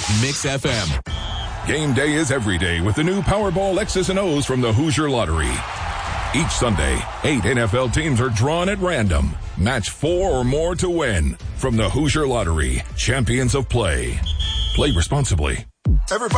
Mix FM. Game day is every day with the new Powerball X's and O's from the Hoosier Lottery. Each Sunday, 8 NFL teams are drawn at random. Match 4 or more to win. From the Hoosier Lottery, champions of play. Play responsibly. Everybody